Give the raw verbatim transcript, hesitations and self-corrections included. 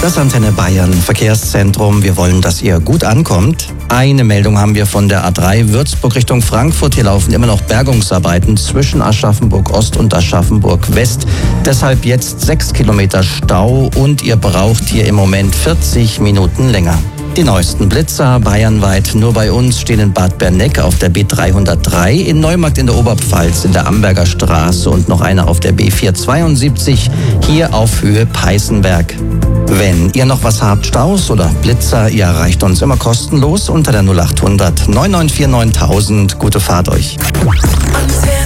Das Antenne Bayern Verkehrszentrum. Wir wollen, dass ihr gut ankommt. Eine Meldung haben wir von der A drei Würzburg Richtung Frankfurt. Hier laufen immer noch Bergungsarbeiten zwischen Aschaffenburg Ost und Aschaffenburg West. Deshalb jetzt sechs Kilometer Stau und ihr braucht hier im Moment vierzig Minuten länger. Die neuesten Blitzer bayernweit nur bei uns stehen in Bad Berneck auf der B dreihundertdrei, in Neumarkt in der Oberpfalz in der Amberger Straße und noch einer auf der B vierhundertzweiundsiebzig hier auf Höhe Peißenberg. Wenn ihr noch was habt, Staus oder Blitzer, ihr erreicht uns immer kostenlos unter der null acht hundert neun neun vier neuntausend. Gute Fahrt euch.